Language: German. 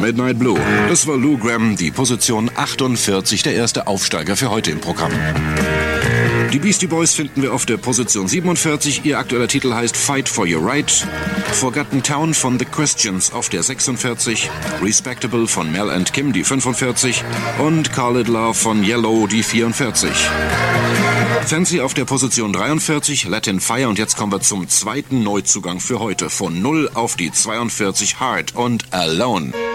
Midnight Blue. Das war Lou Gramm, die Position 48, der erste Aufsteiger für heute im Programm. Die Beastie Boys finden wir auf der Position 47. Ihr aktueller Titel heißt Fight for Your Right. Forgotten Town von The Christians auf der 46. Respectable von Mel and Kim, die 45. Und Call It Love von Yellow, die 44. Fancy auf der Position 43, Latin Fire. Und jetzt kommen wir zum zweiten Neuzugang für heute. Von 0 auf die 42, Hard und Alone.